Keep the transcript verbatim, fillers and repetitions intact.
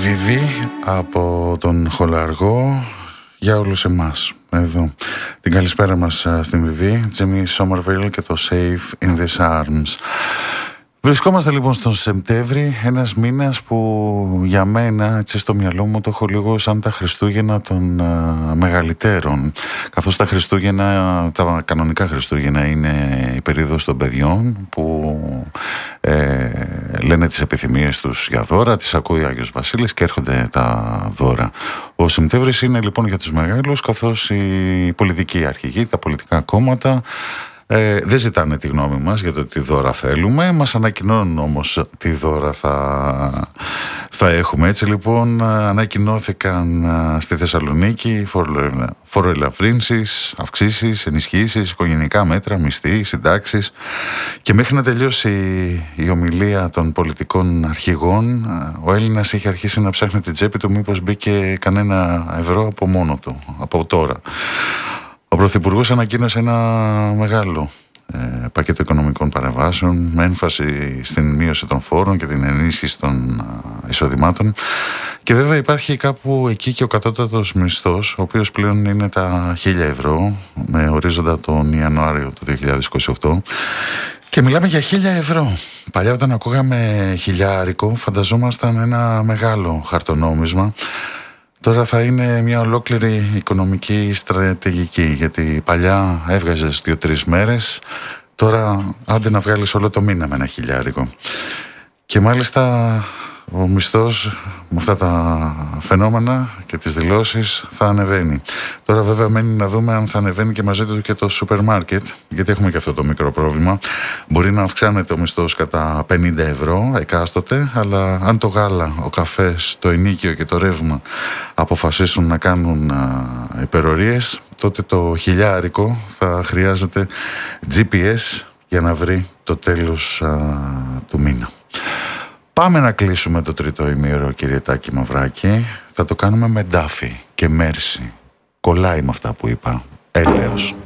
Βιβί από τον Χολαργό για όλους εμάς εδώ. Την καλησπέρα μας στην Βιβί, Jimmy Somerville και το Safe in These Arms. Βρισκόμαστε λοιπόν στον Σεπτέμβρη, ένας μήνας που για μένα, έτσι στο μυαλό μου, το έχω λίγο σαν τα Χριστούγεννα των uh, μεγαλύτερων. Καθώς τα Χριστούγεννα, τα κανονικά Χριστούγεννα είναι η περίοδος των παιδιών που ε, λένε τις επιθυμίες τους για δώρα, τις ακούει ο Άγιος Βασίλης και έρχονται τα δώρα. Ο Σεπτέμβρης είναι λοιπόν για τους μεγάλους, καθώς οι πολιτικοί αρχηγοί, τα πολιτικά κόμματα Ε, δεν ζητάνε τη γνώμη μας για το τι δώρα θέλουμε, μας ανακοινώνουν όμως τι δώρα θα, θα έχουμε. Έτσι λοιπόν ανακοινώθηκαν στη Θεσσαλονίκη φοροελαφρύνσεις, αυξήσεις, ενισχύσεις, οικογενειακά μέτρα, μισθοί, συντάξεις, και μέχρι να τελειώσει η ομιλία των πολιτικών αρχηγών ο Έλληνας είχε αρχίσει να ψάχνει την τσέπη του μήπως μπήκε κανένα ευρώ από μόνο του, από τώρα. Ο Πρωθυπουργός ανακοίνωσε ένα μεγάλο ε, πακέτο οικονομικών παρεμβάσεων με έμφαση στην μείωση των φόρων και την ενίσχυση των ε, εισοδημάτων, και βέβαια υπάρχει κάπου εκεί και ο κατώτατος μισθός, ο οποίος πλέον είναι τα χίλια ευρώ με ορίζοντα τον Ιανουάριο του δύο χιλιάδες είκοσι οκτώ, και μιλάμε για χίλια ευρώ. Παλιά όταν ακούγαμε χιλιάρικο φανταζόμασταν ένα μεγάλο χαρτονόμισμα. Τώρα θα είναι μια ολόκληρη οικονομική στρατηγική, γιατί παλιά έβγαζες δύο-τρεις μέρες, τώρα άντε να βγάλεις όλο το μήνα με ένα χιλιάρικο. Και μάλιστα ο μισθός με αυτά τα φαινόμενα και τις δηλώσεις θα ανεβαίνει. Τώρα βέβαια μένει να δούμε αν θα ανεβαίνει και μαζί του και το σούπερ μάρκετ, γιατί έχουμε και αυτό το μικρό πρόβλημα. Μπορεί να αυξάνεται ο μισθός κατά πενήντα ευρώ εκάστοτε, αλλά αν το γάλα, ο καφές, το ενοίκιο και το ρεύμα αποφασίσουν να κάνουν α, υπερορίες, τότε το χιλιάρικο θα χρειάζεται τζι πι ες για να βρει το τέλος α, του μήνα. Πάμε να κλείσουμε το τρίτο ημίωρο, κύριε Τάκη Μαυράκη. Θα το κάνουμε με Ντάφη και Μέρση. Κολλάει με αυτά που είπα. Έλεος.